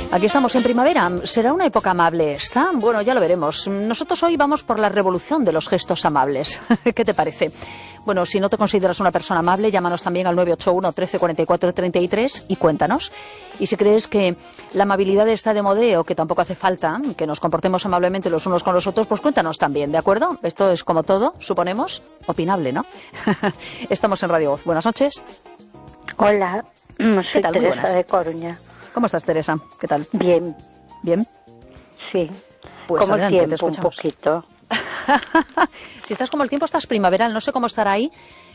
Aquí estamos en primavera. ¿Será una época amable esta? Bueno, ya lo veremos. Nosotros hoy vamos por la revolución de los gestos amables. ¿Qué te parece? Bueno, si no te consideras una persona amable, llámanos también al 981 13 44 33 y cuéntanos. Y si crees que la amabilidad está de modé o que tampoco hace falta que nos comportemos amablemente los unos con los otros, pues cuéntanos también, ¿de acuerdo? Esto es como todo, suponemos, opinable, ¿no? Estamos en Radio Voz. Buenas noches. Hola, soy ¿Qué tal? Muy Teresa buenas. de Coruña. ¿Cómo estás, Teresa? ¿Qué tal? Bien, ¿Bien? sí. Pues como adelante, el te tiempo, un escuchamos. poquito. Si estás como el tiempo, estás primaveral. No sé cómo estará ahí,